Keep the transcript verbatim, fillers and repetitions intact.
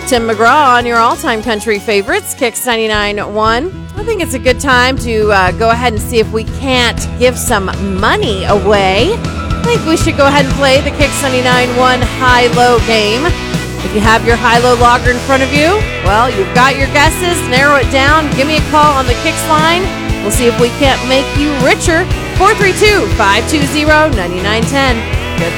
Tim McGraw on your all-time country favorites, Kicks ninety-nine point one. I think it's a good time to uh, go ahead and see if we can't give some money away. I think we should go ahead and play the Kicks ninety-nine point one high-low game. If you have your high-low logger in front of you, well, you've got your guesses. Narrow it down. Give me a call on the Kicks line. We'll see if we can't make you richer. four three two, five two zero, nine nine one zero.